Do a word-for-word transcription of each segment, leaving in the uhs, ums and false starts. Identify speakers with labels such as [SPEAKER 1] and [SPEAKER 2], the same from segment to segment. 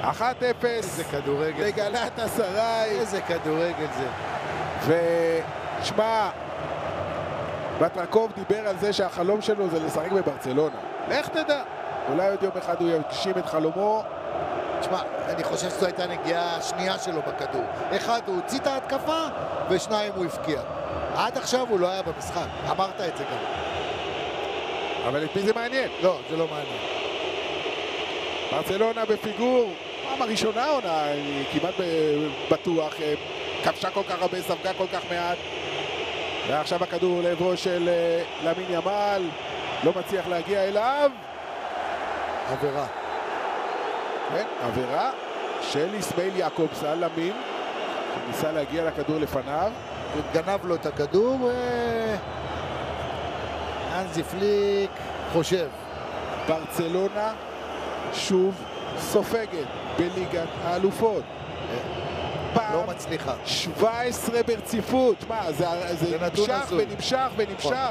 [SPEAKER 1] אחת אפס.
[SPEAKER 2] איזה כדורגל.
[SPEAKER 1] לגלת אסריי.
[SPEAKER 2] איזה כדורגל זה.
[SPEAKER 1] ושמע, בטרקוב דיבר על זה שהחלום שלו זה לשחק בברצלונה. לך תדע. אולי עוד יום אחד הוא יגשים את חלומו.
[SPEAKER 2] תשמע, אני חושב שזו הייתה נגיעה השנייה שלו בכדור. אחד, הוא הוציא את ההתקפה, ושניים, הוא הפקיע. עד עכשיו הוא לא היה במשחק. אמרת את זה גם.
[SPEAKER 1] אבל את מי זה מעניין?
[SPEAKER 2] לא, זה לא מעניין.
[SPEAKER 1] ברצלונה בפיגור. פעם הראשונה עונה, אני כמעט בטוח. כבשה כל כך הרבה, ספגה כל כך מעט. ועכשיו הכדור לעברו של למין ימל. לא מצליח להגיע אליו.
[SPEAKER 2] עבירה.
[SPEAKER 1] כן, עבירה של אסמאעיל יעקובס על למין, שניסה להגיע לכדור לפניו.
[SPEAKER 2] גנב לו את הכדור, ו... אנזי פליק חושב.
[SPEAKER 1] ברצלונה שוב סופגת בליגת האלופות. פעם
[SPEAKER 2] לא מצליחה.
[SPEAKER 1] שבע עשרה ברציפות. מה, זה, זה, זה נמשך ונמשך ונמשך.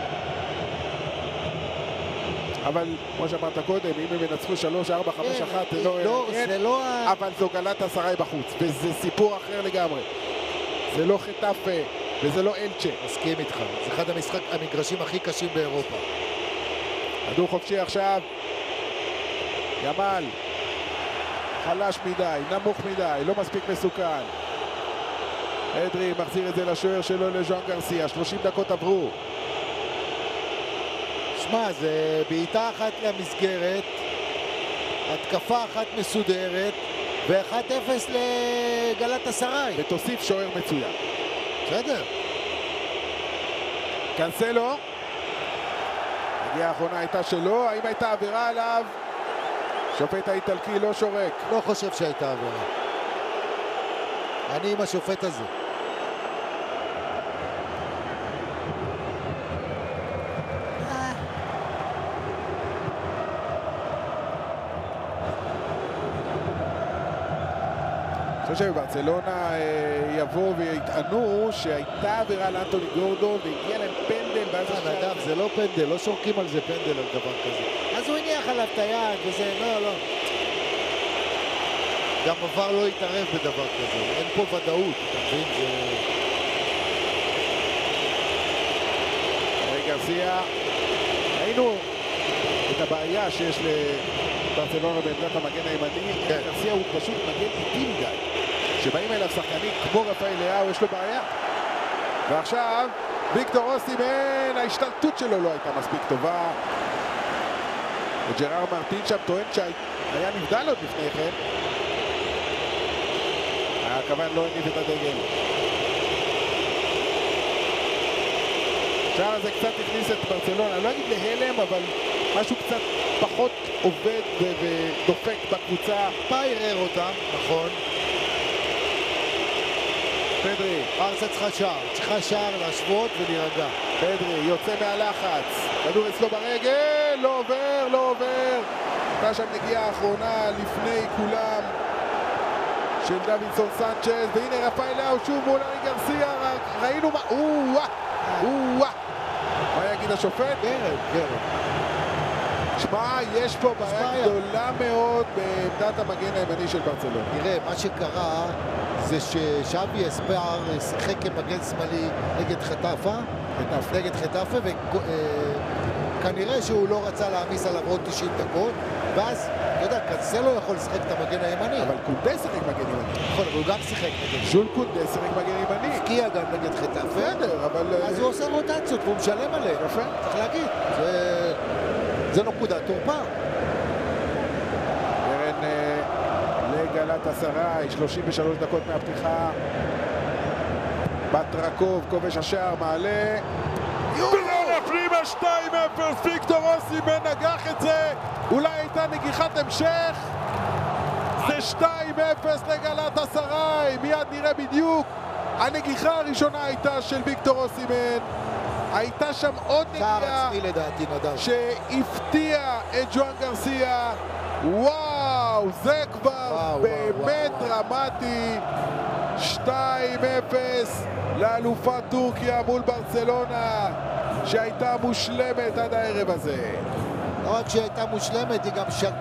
[SPEAKER 1] אבל כמו שאמרת קודם, אם הם ינצחו שלוש, ארבע, חמש, אחת, זה לא...
[SPEAKER 2] לא, זה לא...
[SPEAKER 1] אבל זו גלת אסריי בחוץ, וזה סיפור אחר לגמרי. זה לא חטאפה, וזה לא אלצ'ה.
[SPEAKER 2] מסכים איתך, זה אחד המשחק, המגרשים הכי קשים באירופה.
[SPEAKER 1] כדור חופשי עכשיו. ימל. חלש מדי, נמוך מדי, לא מספיק מסוכן. אדרי מחזיר את זה לשוער שלו לז'ואן גרסיה, שלושים דקות עברו.
[SPEAKER 2] שמע, זה בעיטה אחת למסגרת, התקפה אחת מסודרת, ו-אחת אפס לגלת אסריי.
[SPEAKER 1] ותוסיף שוער מצוין.
[SPEAKER 2] בסדר.
[SPEAKER 1] קנסלו. הגיעה האחרונה הייתה שלו, האם הייתה עבירה עליו? שופט האיטלקי לא שורק.
[SPEAKER 2] לא חושב שהייתה עבירה. אני עם השופט הזה.
[SPEAKER 1] אני חושב שבברצלונה יבואו ויטענו שהייתה עבירה לאנטוני גורדון והגיע להם פנדל ואז
[SPEAKER 2] נדב, זה לא פנדל, לא שורקים על זה פנדל על דבר כזה. אז הוא הניח עליו את היד וזה, לא, לא. גם עבר לא יתערב בדבר כזה, אין פה ודאות, אתה מבין? זה...
[SPEAKER 1] גרסיה, ראינו את הבעיה שיש לברצלונה בעמדת המגן הימני. גרסיה הוא פשוט מגן איטי מדי. שבאים אליו שחקנים כמו רפאל לאו, יש לו בעיה. ועכשיו, ויקטור אוסימן, ההשתלטות שלו לא הייתה מספיק טובה. וג'רארד מרטין שם טוען שהיה נבדל עוד לפני כן. הכוון לא הניף את הדגל. השער הזה קצת הכניס את ברצלונה, אני לא אגיד להלם, אבל משהו קצת פחות עובד ודופק בקבוצה.
[SPEAKER 2] מה ערער אותם, נכון?
[SPEAKER 1] פדרי.
[SPEAKER 2] ברסה צריכה שער, צריכה שער להשוות ולהירגע.
[SPEAKER 1] פדרי יוצא מהלחץ, כדור אצלו ברגל, לא עובר, לא עובר. הייתה שם נגיעה האחרונה לפני כולם של דוידסון סנצ'ז, והנה רפאל לאו שוב מול ארי גרסיה, ראינו מה... או-אה, או-אה. מה יגיד השופט?
[SPEAKER 2] גרד, גרד.
[SPEAKER 1] שמע, יש פה בעיה גדולה מאוד בעמדת המגן הימני של ברצלונה.
[SPEAKER 2] תראה, מה שקרה זה ששאבי אספר שיחק כמגן שמאלי נגד חטאפה, נגד חטאפה, וכנראה שהוא לא רצה להעמיס עליו עוד תשעים דקות, ואז, אתה יודע, קנסלו יכול לשחק את המגן הימני.
[SPEAKER 1] אבל קונדס שיחק מגן ימני.
[SPEAKER 2] נכון, אבל הוא גם שיחק נגד.
[SPEAKER 1] ז'ול קונדס שיחק מגן ימני.
[SPEAKER 2] הפקיע גם נגד חטאפה.
[SPEAKER 1] בסדר, אבל...
[SPEAKER 2] אז הוא עושה רוטציות והוא משלם עליהם.
[SPEAKER 1] יפה.
[SPEAKER 2] צריך להגיד, זה... זה נקודת תורפה.
[SPEAKER 1] קרן לגלת אסריי, שלושים ושלוש דקות מהפתיחה. בטרקוב, כובש השער, מעלה. בלונה פרימה שתיים אפס, ויקטור אוסימן נגח את זה. אולי הייתה נגיחת המשך. זה שתיים אפס לגלת אסריי. מיד נראה בדיוק. הנגיחה הראשונה הייתה של ויקטור אוסימן. הייתה שם עוד נגיעה שהפתיע את ז'ואן גרסיה. וואו, זה כבר וואו, באמת וואו, דרמטי. שתיים אפס לאלופת טורקיה מול ברצלונה, שהייתה מושלמת עד הערב הזה.
[SPEAKER 2] לא רק שהייתה מושלמת, היא גם